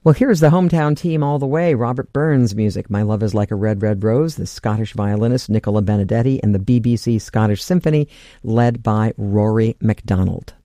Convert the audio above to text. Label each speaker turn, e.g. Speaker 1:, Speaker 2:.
Speaker 1: Well, here's the hometown team all the way. Robert Burns music, My Love is Like a Red, Red Rose, the Scottish violinist Nicola Benedetti, and the BBC Scottish Symphony, led by Rory MacDonald.